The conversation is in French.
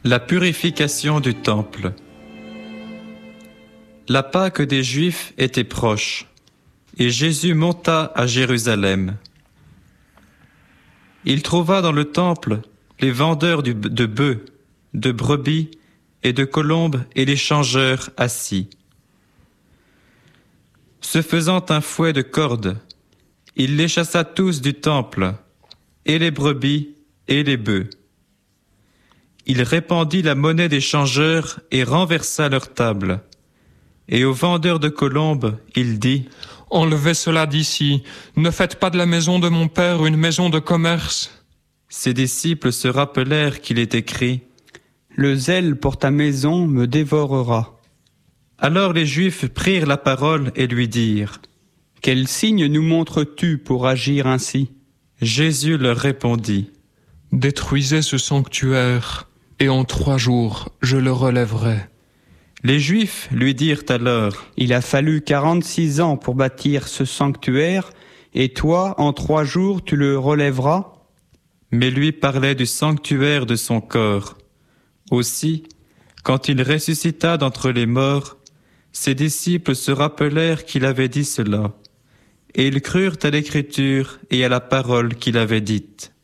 La purification du temple. La Pâque des Juifs était proche, et Jésus monta à Jérusalem. Il trouva dans le temple les vendeurs de bœufs, de brebis et de colombes et les changeurs assis. Se faisant un fouet de cordes, il les chassa tous du temple, et les brebis et les bœufs. Il répandit la monnaie des changeurs et renversa leur table. Et aux vendeurs de colombes, il dit : « Enlevez cela d'ici, ne faites pas de la maison de mon Père une maison de commerce. » Ses disciples se rappelèrent qu'il est écrit : « Le zèle pour ta maison me dévorera. » Alors les Juifs prirent la parole et lui dirent : « Quel signe nous montres-tu pour agir ainsi ?» Jésus leur répondit : « Détruisez ce sanctuaire, et en 3 jours je le relèverai. » Les Juifs lui dirent alors : « Il a fallu 46 ans pour bâtir ce sanctuaire, et toi, en 3 jours, tu le relèveras ?» Mais lui parlait du sanctuaire de son corps. Aussi, quand il ressuscita d'entre les morts, ses disciples se rappelèrent qu'il avait dit cela, et ils crurent à l'Écriture et à la parole qu'il avait dite.